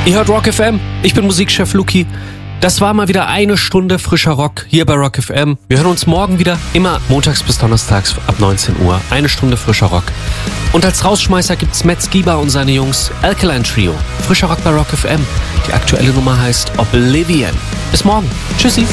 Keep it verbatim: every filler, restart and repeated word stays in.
Ihr hört Rock F M, ich bin Musikchef Luki. Das war mal wieder eine Stunde frischer Rock hier bei Rock F M. Wir hören uns morgen wieder, immer montags bis donnerstags ab neunzehn Uhr. Eine Stunde frischer Rock. Und als Rausschmeißer gibt's Matt Skiba und seine Jungs Alkaline Trio. Frischer Rock bei Rock F M. Die aktuelle Nummer heißt Oblivion. Bis morgen. Tschüssi.